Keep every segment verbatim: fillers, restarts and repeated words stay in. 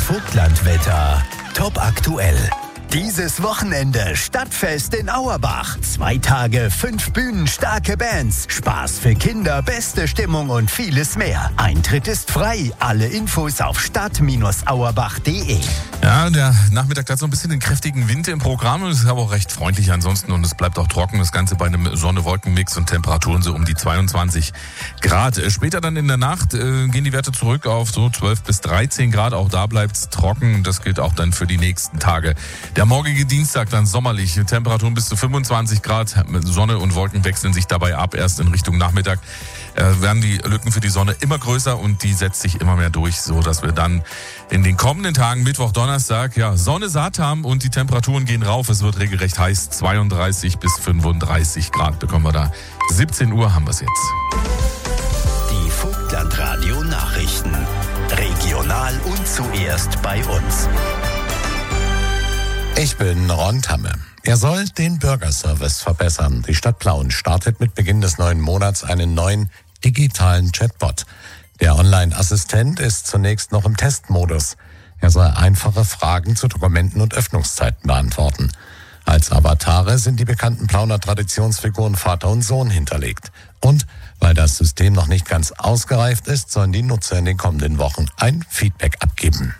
Vogtlandwetter top aktuell. Dieses Wochenende Stadtfest in Auerbach. Zwei Tage, fünf Bühnen, starke Bands, Spaß für Kinder, beste Stimmung und vieles mehr. Eintritt ist frei. Alle Infos auf stadt auerbach punkt de. Ja, der Nachmittag hat so ein bisschen den kräftigen Wind im Programm. Es ist aber auch recht freundlich ansonsten und es bleibt auch trocken. Das Ganze bei einem Sonne-Wolken-Mix und Temperaturen so um die zweiundzwanzig Grad. Später dann in der Nacht äh, gehen die Werte zurück auf so zwölf bis dreizehn Grad. Auch da bleibt es trocken. Das gilt auch dann für die nächsten Tage. Der morgige Dienstag dann sommerlich. Temperaturen bis zu fünfundzwanzig Grad. Sonne und Wolken wechseln sich dabei ab. Erst in Richtung Nachmittag äh, werden die Lücken für die Sonne immer größer und die setzt sich immer mehr durch, so dass wir dann in den kommenden Tagen, Mittwoch, Donnerstag, ja, Sonne satt haben und die Temperaturen gehen rauf. Es wird regelrecht heiß. zweiunddreißig bis fünfunddreißig Grad bekommen wir da. siebzehn Uhr haben wir es jetzt. Die Vogtlandradio Nachrichten. Regional und zuerst bei uns. Ich bin Ron Tamme. Er soll den Bürgerservice verbessern. Die Stadt Plauen startet mit Beginn des neuen Monats einen neuen digitalen Chatbot. Der Online-Assistent ist zunächst noch im Testmodus. Er soll einfache Fragen zu Dokumenten und Öffnungszeiten beantworten. Als Avatare sind die bekannten Plauner Traditionsfiguren Vater und Sohn hinterlegt. Und weil das System noch nicht ganz ausgereift ist, sollen die Nutzer in den kommenden Wochen ein Feedback abgeben.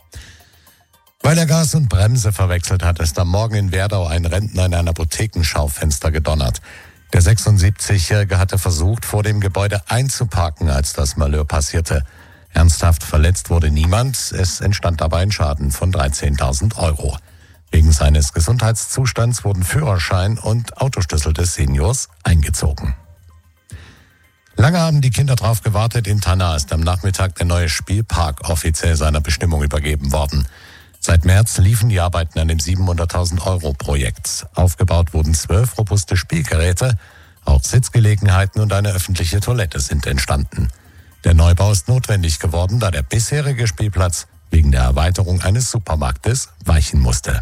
Weil er Gas und Bremse verwechselt hat, ist am Morgen in Werdau ein Rentner in ein Apothekenschaufenster gedonnert. Der sechsundsiebzigjährige hatte versucht, vor dem Gebäude einzuparken, als das Malheur passierte. Ernsthaft verletzt wurde niemand. Es entstand dabei ein Schaden von dreizehntausend Euro. Wegen seines Gesundheitszustands wurden Führerschein und Autoschlüssel des Seniors eingezogen. Lange haben die Kinder darauf gewartet. In Tannau ist am Nachmittag der neue Spielpark offiziell seiner Bestimmung übergeben worden. Seit März liefen die Arbeiten an dem siebenhunderttausend Euro Projekt. Aufgebaut wurden zwölf robuste Spielgeräte, auch Sitzgelegenheiten und eine öffentliche Toilette sind entstanden. Der Neubau ist notwendig geworden, da der bisherige Spielplatz wegen der Erweiterung eines Supermarktes weichen musste.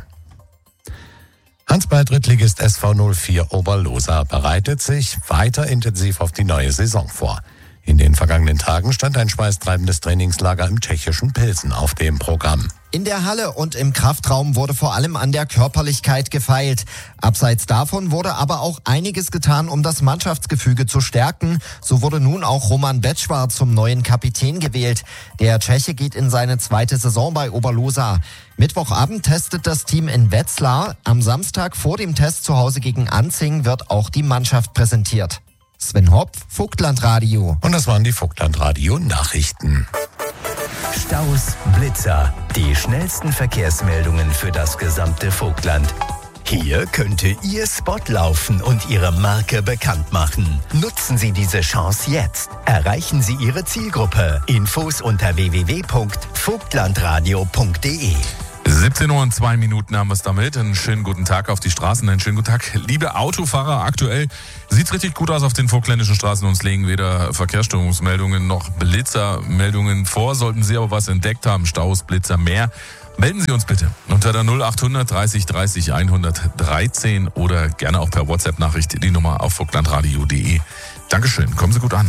Handball-Drittligist S V null vier Oberlosa bereitet sich weiter intensiv auf die neue Saison vor. In den vergangenen Tagen stand ein schweißtreibendes Trainingslager im tschechischen Pilsen auf dem Programm. In der Halle und im Kraftraum wurde vor allem an der Körperlichkeit gefeilt. Abseits davon wurde aber auch einiges getan, um das Mannschaftsgefüge zu stärken. So wurde nun auch Roman Becvar zum neuen Kapitän gewählt. Der Tscheche geht in seine zweite Saison bei Oberlosa. Mittwochabend testet das Team in Wetzlar. Am Samstag vor dem Test zu Hause gegen Anzing wird auch die Mannschaft präsentiert. Sven Hopf, Vogtlandradio. Und das waren die Vogtlandradio-Nachrichten. Staus, Blitzer, die schnellsten Verkehrsmeldungen für das gesamte Vogtland. Hier könnte Ihr Spot laufen und Ihre Marke bekannt machen. Nutzen Sie diese Chance jetzt. Erreichen Sie Ihre Zielgruppe. Infos unter w w w punkt vogtlandradio punkt de. siebzehn Uhr und zwei Minuten haben wir es damit. Einen schönen guten Tag auf die Straßen. Einen schönen guten Tag, liebe Autofahrer. Aktuell sieht es richtig gut aus auf den vogtländischen Straßen. Uns legen weder Verkehrsstörungsmeldungen noch Blitzermeldungen vor. Sollten Sie aber was entdeckt haben, Staus, Blitzer, mehr, melden Sie uns bitte unter der null achthundert dreißig dreißig hundertdreizehn oder gerne auch per WhatsApp-Nachricht die Nummer auf vogtlandradio punkt de. Dankeschön, kommen Sie gut an.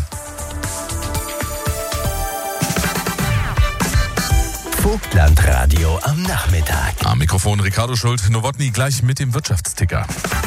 Vogtlandradio am Nachmittag. Am Mikrofon Ricardo Schult, Nowotny gleich mit dem Wirtschaftsticker.